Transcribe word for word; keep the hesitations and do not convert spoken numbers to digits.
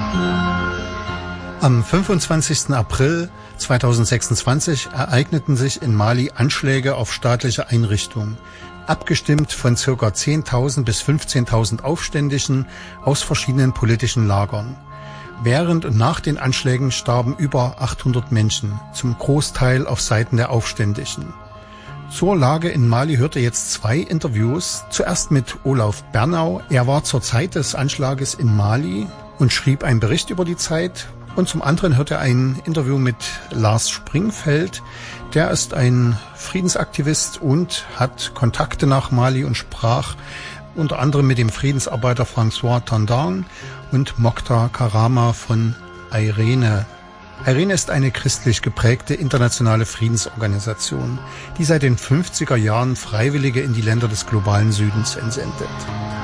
Am fünfundzwanzigsten April zweitausendsechsundzwanzig ereigneten sich in Mali Anschläge auf staatliche Einrichtungen, abgestimmt von ca. zehntausend bis fünfzehntausend Aufständischen aus verschiedenen politischen Lagern. Während und nach den Anschlägen starben über achthundert Menschen, zum Großteil auf Seiten der Aufständischen. Zur Lage in Mali hört ihr jetzt zwei Interviews. Zuerst mit Olaf Bernau. Er war zur Zeit des Anschlages in Mali und schrieb einen Bericht über die Zeit. Und zum anderen hört er ein Interview mit Lars Springfeld. Der ist ein Friedensaktivist und hat Kontakte nach Mali und sprach unter anderem mit dem Friedensarbeiter François Tandang und Mokhtar Karama von IRENE. IRENE ist eine christlich geprägte internationale Friedensorganisation, die seit den fünfziger Jahren Freiwillige in die Länder des globalen Südens entsendet.